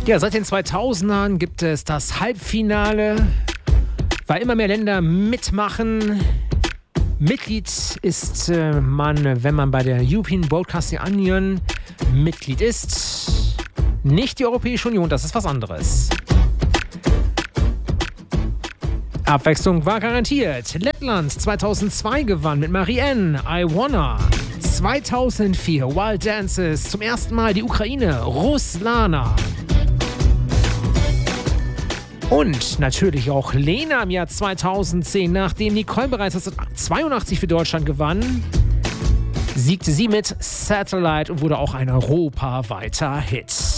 Ja, seit den 2000ern gibt es das Halbfinale, weil immer mehr Länder mitmachen. Mitglied ist man, wenn man bei der European Broadcasting Union Mitglied ist. Nicht die Europäische Union, das ist was anderes. Abwechslung war garantiert. Lettland 2002 gewann mit Marianne, I Wanna. 2004 Wild Dances, zum ersten Mal die Ukraine, Ruslana. Und natürlich auch Lena im Jahr 2010, nachdem Nicole bereits 1982 für Deutschland gewann, siegte sie mit Satellite und wurde auch ein europaweiter Hit.